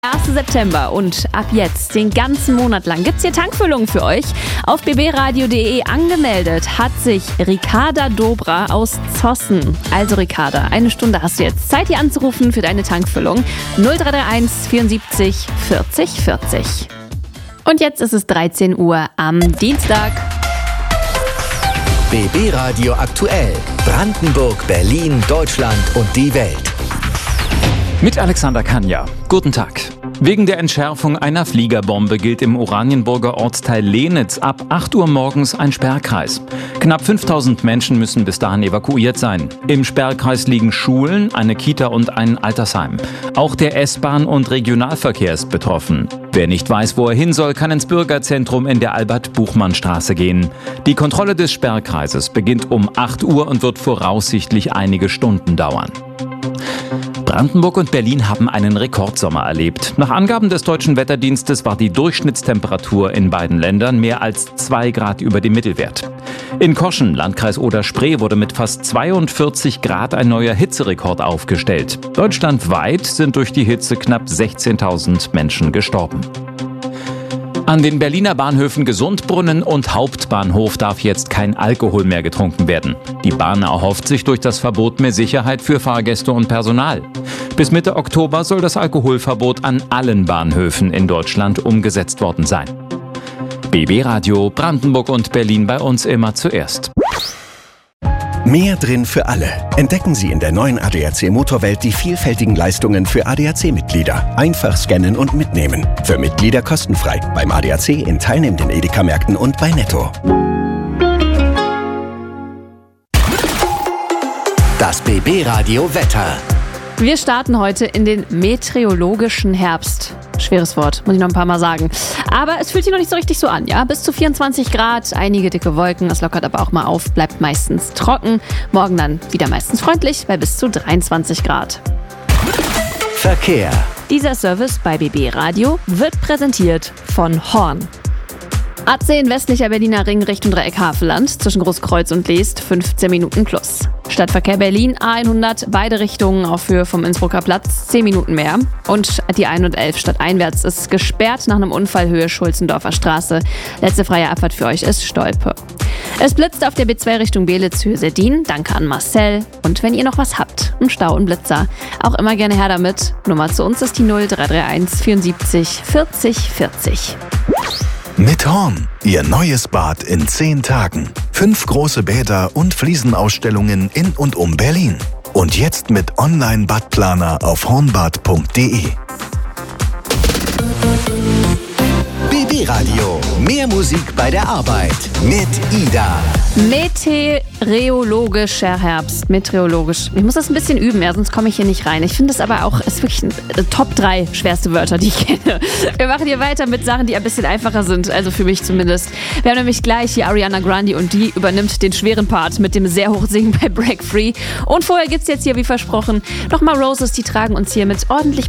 1. September und ab jetzt den ganzen Monat lang gibt's hier Tankfüllungen für euch. Auf bbradio.de angemeldet hat sich Ricarda Dobra aus Zossen. Also Ricarda, 1 Stunde hast du jetzt Zeit, hier anzurufen für deine Tankfüllung. 0331 74 40 40. Und jetzt ist es 13 Uhr am Dienstag. BB Radio aktuell. Brandenburg, Berlin, Deutschland und die Welt. Mit Alexander Kanja. Guten Tag. Wegen der Entschärfung einer Fliegerbombe gilt im Oranienburger Ortsteil Lehnitz ab 8 Uhr morgens ein Sperrkreis. Knapp 5000 Menschen müssen bis dahin evakuiert sein. Im Sperrkreis liegen Schulen, eine Kita und ein Altersheim. Auch der S-Bahn- und Regionalverkehr ist betroffen. Wer nicht weiß, wo er hin soll, kann ins Bürgerzentrum in der Albert-Buchmann-Straße gehen. Die Kontrolle des Sperrkreises beginnt um 8 Uhr und wird voraussichtlich einige Stunden dauern. Brandenburg und Berlin haben einen Rekordsommer erlebt. Nach Angaben des Deutschen Wetterdienstes war die Durchschnittstemperatur in beiden Ländern mehr als 2 Grad über dem Mittelwert. In Koschen, Landkreis Oder-Spree, wurde mit fast 42 Grad ein neuer Hitzerekord aufgestellt. Deutschlandweit sind durch die Hitze knapp 16.000 Menschen gestorben. An den Berliner Bahnhöfen Gesundbrunnen und Hauptbahnhof darf jetzt kein Alkohol mehr getrunken werden. Die Bahn erhofft sich durch das Verbot mehr Sicherheit für Fahrgäste und Personal. Bis Mitte Oktober soll das Alkoholverbot an allen Bahnhöfen in Deutschland umgesetzt worden sein. BB Radio, Brandenburg und Berlin, bei uns immer zuerst. Mehr drin für alle. Entdecken Sie in der neuen ADAC Motorwelt die vielfältigen Leistungen für ADAC-Mitglieder. Einfach scannen und mitnehmen. Für Mitglieder kostenfrei. Beim ADAC in teilnehmenden Edeka-Märkten und bei Netto. Das BB Radio Wetter. Wir starten heute in den meteorologischen Herbst. Schweres Wort, muss ich noch ein paar Mal sagen. Aber es fühlt sich noch nicht so richtig so an, ja? Bis zu 24 Grad, einige dicke Wolken, es lockert aber auch mal auf, bleibt meistens trocken. Morgen dann wieder meistens freundlich, bei bis zu 23 Grad. Verkehr. Dieser Service bei BB Radio wird präsentiert von Horn. A10 westlicher Berliner Ring Richtung Dreieck Havelland zwischen Großkreuz und Leest 15 Minuten plus. Stadtverkehr Berlin A100 beide Richtungen auf Höhe vom Innsbrucker Platz 10 Minuten mehr. Und die 111 stadteinwärts ist gesperrt nach einem Unfall Höhe Schulzendorfer Straße. Letzte freie Abfahrt für euch ist Stolpe. Es blitzt auf der B2 Richtung Belitz Höhe Seddin. Danke an Marcel. Und wenn ihr noch was habt, einen Stau und Blitzer, auch immer gerne her damit. Nummer zu uns ist die 0331 74 40 40. Mit Horn, Ihr neues Bad in 10 Tagen. 5 große Bäder und Fliesenausstellungen in und um Berlin. Und jetzt mit Online-Badplaner auf hornbad.de. BB Radio. Mehr Musik bei der Arbeit. Mit Ida. Meteorologischer Herbst. Meteorologisch. Ich muss das ein bisschen üben, ja, sonst komme ich hier nicht rein. Ich finde es aber auch, ist wirklich Top 3 schwerste Wörter, die ich kenne. Wir machen hier weiter mit Sachen, die ein bisschen einfacher sind, also für mich zumindest. Wir haben nämlich gleich hier Ariana Grande und die übernimmt den schweren Part mit dem sehr hoch Singen bei Break Free. Und vorher gibt's jetzt hier, wie versprochen, nochmal Roses, die tragen uns hier mit ordentlich